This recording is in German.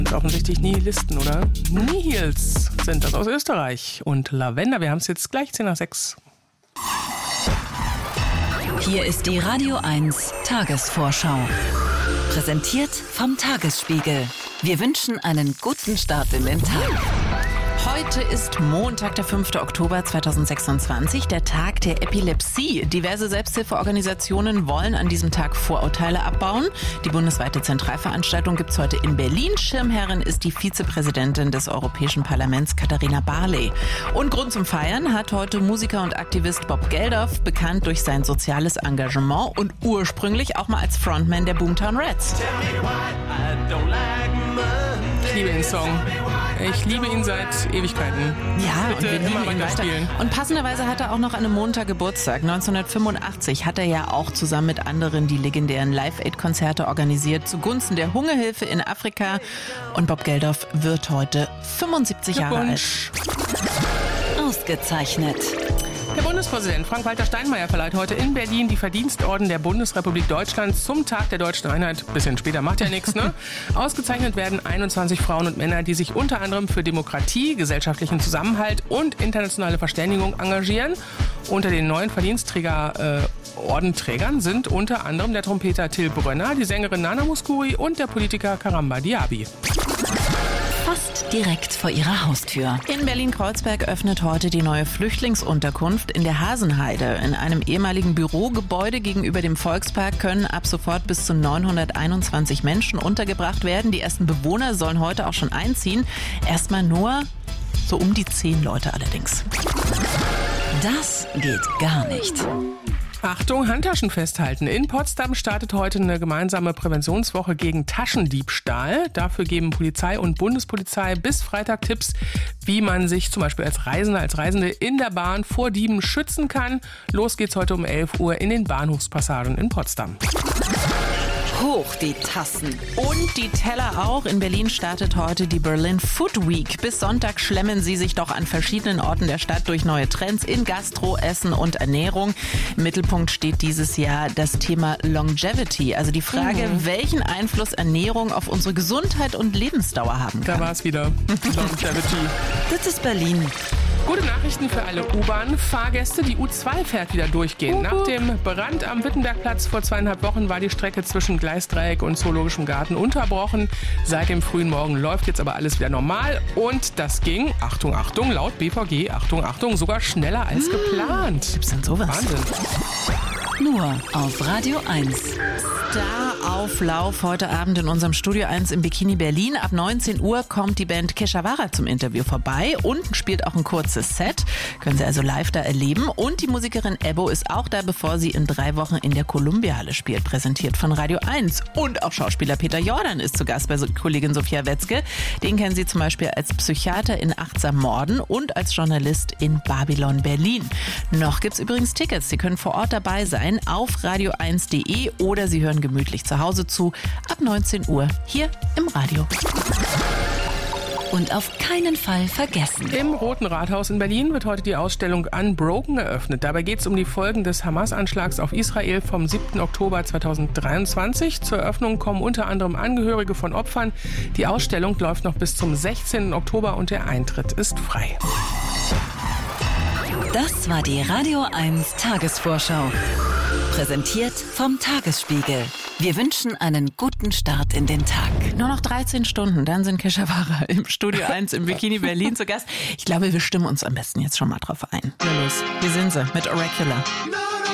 Offensichtlich Nihilisten, oder? Nihils sind das aus Österreich. Und Lavender, wir haben es jetzt gleich 10:06. Hier ist die Radio 1 Tagesvorschau. Präsentiert vom Tagesspiegel. Wir wünschen einen guten Start in den Tag. Heute ist Montag, der 5. Oktober 2026, der Tag der Epilepsie. Diverse Selbsthilfeorganisationen wollen an diesem Tag Vorurteile abbauen. Die bundesweite Zentralveranstaltung gibt es heute in Berlin. Schirmherrin ist die Vizepräsidentin des Europäischen Parlaments, Katharina Barley. Und Grund zum Feiern hat heute Musiker und Aktivist Bob Geldof, bekannt durch sein soziales Engagement und ursprünglich auch mal als Frontman der Boomtown Rats. Ich liebe den Song. Ich liebe ihn seit Ewigkeiten. Ja, bitte, und wir lieben ihn weiter. Spielen. Und passenderweise hat er auch noch an einem Montag Geburtstag. 1985 hat er ja auch zusammen mit anderen die legendären Live-Aid-Konzerte organisiert zugunsten der Hungerhilfe in Afrika. Und Bob Geldof wird heute 75 Jahre alt. Ausgezeichnet. Der Bundespräsident Frank-Walter Steinmeier verleiht heute in Berlin die Verdienstorden der Bundesrepublik Deutschland zum Tag der Deutschen Einheit. Bisschen später, macht ja nichts, ne? Ausgezeichnet werden 21 Frauen und Männer, die sich unter anderem für Demokratie, gesellschaftlichen Zusammenhalt und internationale Verständigung engagieren. Unter den neuen Ordenträgern sind unter anderem der Trompeter Till Brönner, die Sängerin Nana Mouskouri und der Politiker Karamba Diaby. Fast direkt vor ihrer Haustür. In Berlin-Kreuzberg öffnet heute die neue Flüchtlingsunterkunft in der Hasenheide. In einem ehemaligen Bürogebäude gegenüber dem Volkspark können ab sofort bis zu 921 Menschen untergebracht werden. Die ersten Bewohner sollen heute auch schon einziehen. Erstmal nur so um die 10 Leute allerdings. Das geht gar nicht. Achtung, Handtaschen festhalten. In Potsdam startet heute eine gemeinsame Präventionswoche gegen Taschendiebstahl. Dafür geben Polizei und Bundespolizei bis Freitag Tipps, wie man sich zum Beispiel als Reisender, als Reisende in der Bahn vor Dieben schützen kann. Los geht's heute um 11 Uhr in den Bahnhofspassagen in Potsdam. Hoch die Tassen. Und die Teller auch. In Berlin startet heute die Berlin Food Week. Bis Sonntag schlemmen sie sich doch an verschiedenen Orten der Stadt durch neue Trends in Gastro, Essen und Ernährung. Im Mittelpunkt steht dieses Jahr das Thema Longevity, also die Frage, welchen Einfluss Ernährung auf unsere Gesundheit und Lebensdauer haben kann. Da war es wieder. Longevity. Das ist Berlin. Gute Nachrichten für alle U-Bahn-Fahrgäste. Die U2 fährt wieder durchgehend. Nach dem Brand am Wittenbergplatz vor 2,5 Wochen war die Strecke zwischen Gleisdreieck und Zoologischem Garten unterbrochen. Seit dem frühen Morgen läuft jetzt aber alles wieder normal. Und das ging, Achtung, Achtung, laut BVG, Achtung, Achtung, sogar schneller als geplant. Gibt's denn sowas? Wahnsinn. Nur auf Radio 1. Starauflauf heute Abend in unserem Studio 1 im Bikini Berlin. Ab 19 Uhr kommt die Band Keshavara zum Interview vorbei und spielt auch ein kurzes Set. Können Sie also live da erleben. Und die Musikerin Ebbo ist auch da, bevor sie in 3 Wochen in der Columbia-Halle spielt. Präsentiert von Radio 1. Und auch Schauspieler Peter Jordan ist zu Gast bei Kollegin Sophia Wetzke. Den kennen Sie zum Beispiel als Psychiater in Achtsam Morden und als Journalist in Babylon Berlin. Noch gibt's übrigens Tickets. Sie können vor Ort dabei sein auf radio1.de oder Sie hören gemütlich zu Hause zu ab 19 Uhr hier im Radio. Und auf keinen Fall vergessen. Im Roten Rathaus in Berlin wird heute die Ausstellung Unbroken eröffnet. Dabei geht es um die Folgen des Hamas-Anschlags auf Israel vom 7. Oktober 2023. Zur Eröffnung kommen unter anderem Angehörige von Opfern. Die Ausstellung läuft noch bis zum 16. Oktober und der Eintritt ist frei. Das war die Radio 1 Tagesvorschau. Präsentiert vom Tagesspiegel. Wir wünschen einen guten Start in den Tag. Nur noch 13 Stunden, dann sind Keshavara im Studio 1 im Bikini Berlin zu Gast. Ich glaube, wir stimmen uns am besten jetzt schon mal drauf ein. Ja, los. Hier sind sie mit Oracular.